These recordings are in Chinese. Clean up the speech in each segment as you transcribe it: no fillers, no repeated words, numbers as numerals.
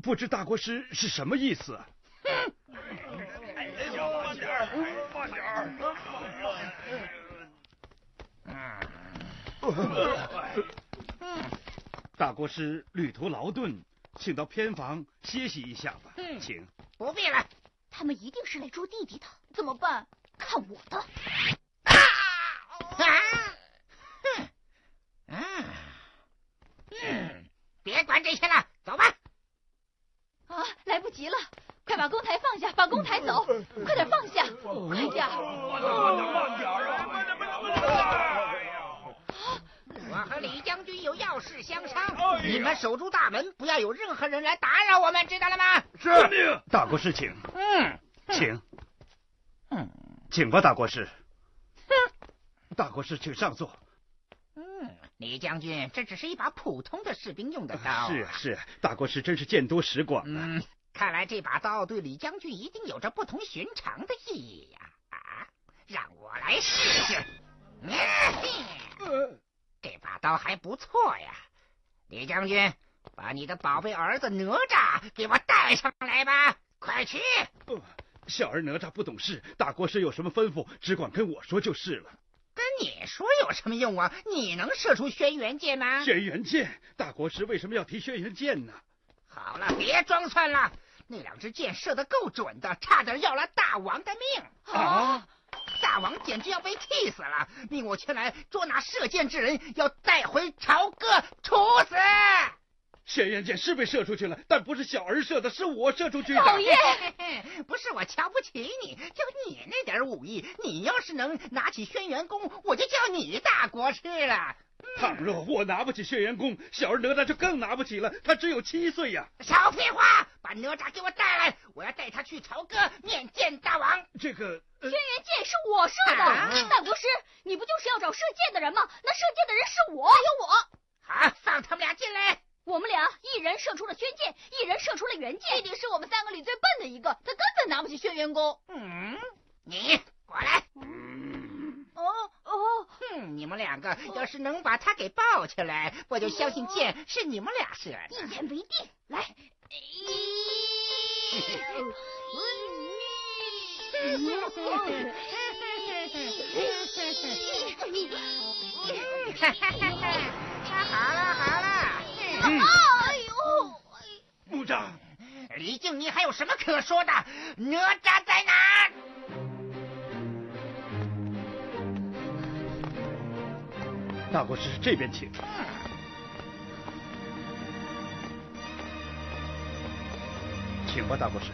不知大国师是什么意思？ 慢点儿，慢点儿。大国师旅途劳顿，请到偏房歇息一下吧。请。 不必了。 他们一定是来捉弟弟的，怎么办？看我的！ 别管这些了，走吧。 啊，来不及了！快把公台放下，把公台走，快点放下，快点！ 慢点啊！ 我和李将军有要事相商，你们守住大门，不要有任何人来打扰我们，知道了吗？ 是。大国师请。请。请吧，大国师。大国师请上座。 李将军，这只是一把普通的士兵用的刀。 是，大国师真是见多识广啊。 看来这把刀对李将军一定有着不同寻常的意义呀！让我来试试。这把刀还不错呀，李将军，把你的宝贝儿子哪吒给我带上来吧，快去！ 小儿哪吒不懂事，大国师有什么吩咐，只管跟我说就是了。 跟你说有什么用啊？你能射出轩辕箭吗？ 轩辕箭？大国师为什么要提轩辕箭呢？ 好了，别装蒜了，那2支箭射得够准的，差点要了大王的命啊！ 大王简直要被气死了，命我前来捉拿射箭之人，要带回朝歌处死。 轩辕箭是被射出去了，但不是小儿射的，是我射出去的。 老爷， 不是我瞧不起你，就你那点武艺，你要是能拿起轩辕弓，我就叫你大国师了。 倘若我拿不起轩辕弓，小儿哪吒就更拿不起了，他只有7岁呀。 少废话，把哪吒给我带来，我要带他去朝歌面见大王。 这个轩辕箭是我射的，大国师，你不就是要找射箭的人吗？那射箭的人是我，还有我。 好，放他们俩进来。 我们俩一人射出了宣箭，一人射出了原箭。弟弟是我们3个里最笨的一个，他根本拿不起轩辕弓。 你过来。你们2个要是能把他给抱起来，我就相信箭是你们俩射的。 一言为定，来。 好了。 哎呦！ 木吒， 李靖，你还有什么可说的？哪吒在哪？ 大国师这边请。请吧，大国师。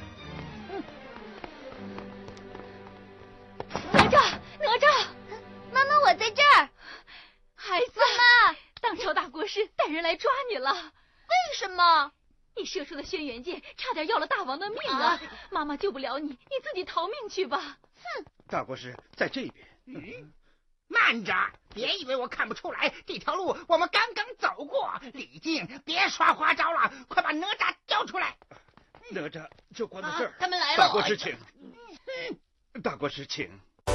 哪吒， 妈妈，我在这儿。 孩子， 妈妈， 当朝大国师带人来抓你了。 为什么？ 你射出的轩辕箭差点要了大王的命啊！妈妈救不了你，你自己逃命去吧。 哼！ 大国师在这边。 慢着，别以为我看不出来，这条路我们刚刚走过。李靖，别耍花招了，快把哪吒交出来。 哪吒就关到这儿。 他们来了。 大国师请。大国师请。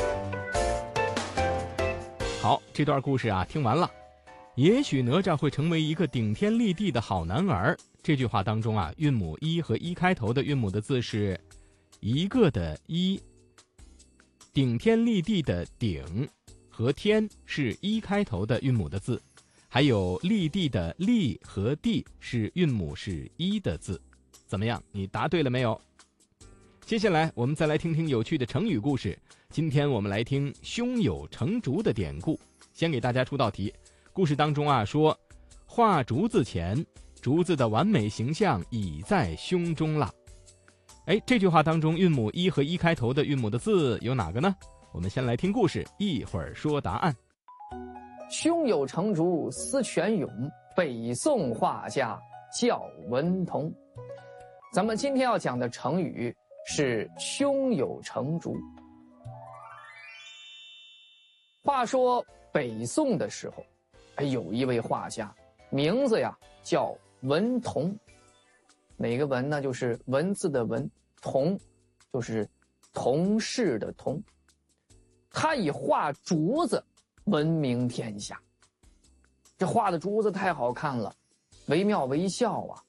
好，这段故事啊听完了。也许哪吒会成为一个顶天立地的好男儿。这句话当中啊，韵母一和一开头的韵母的字是一个的一，顶天立地的顶和天是一开头的韵母的字，还有立地的立和地是韵母是一的字。怎么样，你答对了没有？接下来我们再来听听有趣的成语故事。今天我们来听胸有成竹的典故。先给大家出道题，故事当中啊说，画竹子前，竹子的完美形象已在胸中了。这句话当中韵母一和一开头的韵母的字有哪个呢？我们先来听故事，一会儿说答案。 胸有成竹思泉涌，北宋画家叫文同。咱们今天要讲的成语是胸有成竹。话说北宋的时候，有一位画家，名字呀叫文同。哪个文呢？就是文字的文，同就是同事的同。他以画竹子闻名天下。这画的竹子太好看了，惟妙惟肖啊，